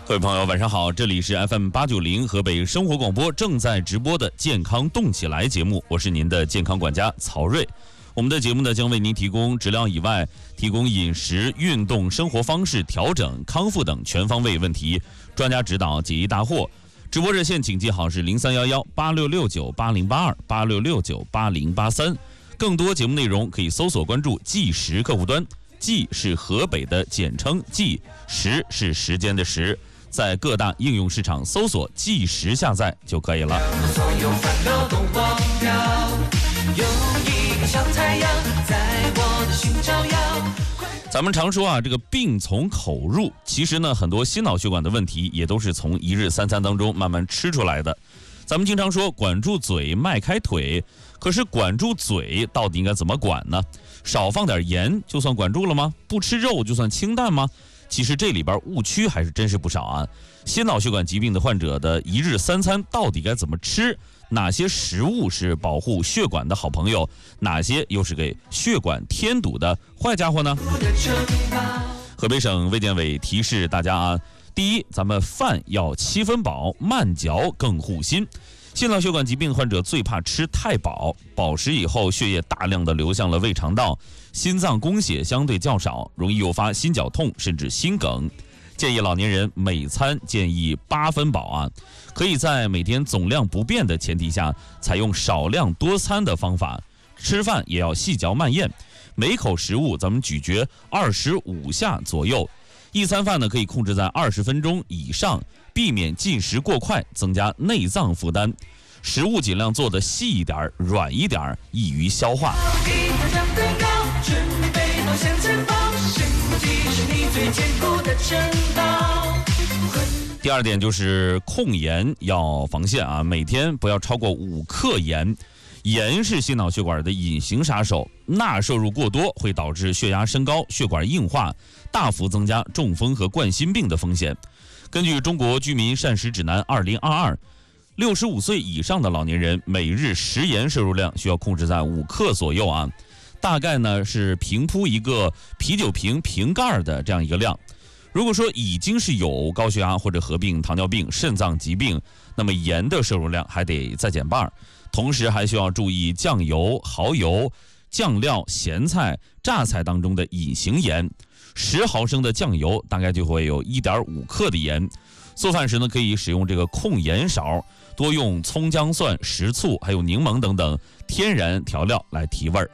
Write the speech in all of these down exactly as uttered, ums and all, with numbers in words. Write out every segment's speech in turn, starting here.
各位朋友晚上好，这里是 F M 八九零河北生活广播正在直播的健康动起来节目，我是您的健康管家曹瑞。我们的节目呢将为您提供质量以外，提供饮食、运动、生活方式调整、康复等全方位问题，专家指导，解疑答惑。直播热线请记好是零三幺幺八六六九八零八二八六六九八零八三。更多节目内容可以搜索关注计时客户端，计是河北的简称，计时是时间的时。在各大应用市场搜索计时下载就可以了。 所有烦恼都忘掉，有一个小太阳在我的心照耀。 咱们常说啊，这个病从口入，其实呢，很多心脑血管的问题也都是从一日三餐当中慢慢吃出来的。咱们经常说管住嘴，迈开腿，可是管住嘴到底应该怎么管呢？少放点盐就算管住了吗？不吃肉就算清淡吗？其实这里边误区还是真是不少啊！心脑血管疾病的患者的一日三餐到底该怎么吃？哪些食物是保护血管的好朋友？哪些又是给血管添堵的坏家伙呢？河北省卫健委提示大家啊，第一，咱们饭要七分饱，慢嚼更护心。心脑血管疾病患者最怕吃太饱，饱食以后血液大量的流向了胃肠道，心脏供血相对较少，容易诱发心绞痛甚至心梗。建议老年人每餐建议八分饱啊，可以在每天总量不变的前提下，采用少量多餐的方法，吃饭也要细嚼慢咽，每口食物咱们咀嚼二十五下左右。一餐饭呢可以控制在二十分钟以上，避免进食过快，增加内脏负担。食物尽量做得细一点、软一点，易于消化。第二点就是控盐要防限啊，每天不要超过五克盐。盐是心脑血管的隐形杀手，钠摄入过多会导致血压升高、血管硬化，大幅增加中风和冠心病的风险。根据中国居民膳食指南二零二二，六十五岁以上的老年人每日食盐摄入量需要控制在五克左右啊，大概呢是平铺一个啤酒瓶瓶盖的这样一个量。如果说已经是有高血压或者合并糖尿病、肾脏疾病，那么盐的摄入量还得再减半。同时还需要注意酱油、蚝油、酱料、咸菜、榨菜当中的隐形盐。十毫升的酱油大概就会有 一点五克的盐。做饭时呢，可以使用这个控盐勺，多用葱姜蒜、食醋还有柠檬等等天然调料来提味儿。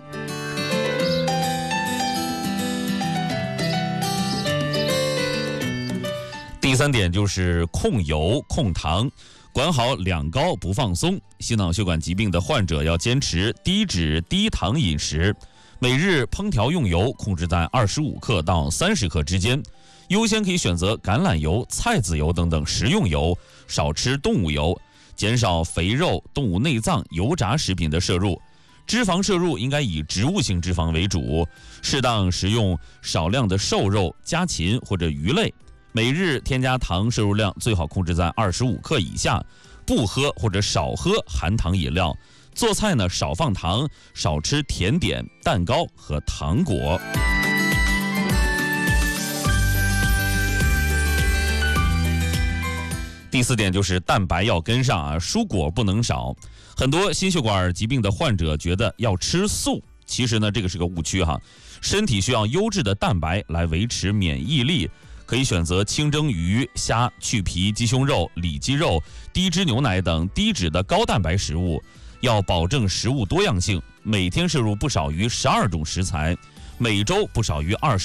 第三点就是控油控糖，管好两高不放松。心脑血管疾病的患者要坚持低脂低糖饮食，每日烹调用油控制在二十五克到三十克之间，优先可以选择橄榄油、菜籽油等等食用油，少吃动物油，减少肥肉、动物内脏、油炸食品的摄入。脂肪摄入应该以植物性脂肪为主，适当食用少量的瘦肉、家禽或者鱼类。每日添加糖摄入量最好控制在二十五克以下，不喝或者少喝含糖饮料。做菜呢少放糖，少吃甜点、蛋糕和糖果。第四点就是蛋白要跟上啊，蔬果不能少。很多心血管疾病的患者觉得要吃素，其实呢这个是个误区哈。身体需要优质的蛋白来维持免疫力。可以选择清蒸鱼、虾、去皮鸡胸肉、里脊肉、低脂牛奶等低脂的高蛋白食物，要保证食物多样性，每天摄入不少于十二种食材，每周不少于二十